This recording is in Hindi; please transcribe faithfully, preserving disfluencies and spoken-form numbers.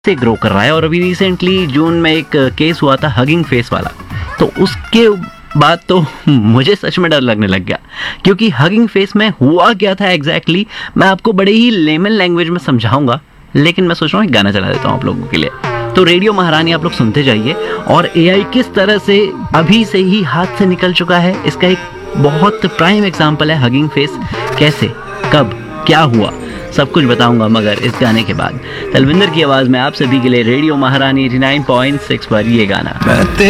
से ग्रो कर रहा है। और अभी रिसेंटली जून में एक केस हुआ था हगिंग फेस वाला, तो उसके बाद तो मुझे सच में डर लगने लग गया, क्योंकि हगिंग फेस में हुआ क्या था एग्जैक्टली exactly, मैं आपको बड़े ही लेमन लैंग्वेज में समझाऊंगा, लेकिन मैं सोच रहा हूँ एक गाना चला देता हूँ आप लोगों के लिए। तो रेडियो महारानी आप लोग सुनते जाइए, और एआई किस तरह से अभी से ही हाथ से निकल चुका है, इसका एक बहुत प्राइम एग्जाम्पल है हगिंग फेस। कैसे, कब, क्या हुआ, सब कुछ बताऊंगा मगर इस गाने के बाद। तलविंदर की आवाज में आप सभी के लिए रेडियो महारानी एटी नाइन पॉइंट सिक्स पर ये गाना।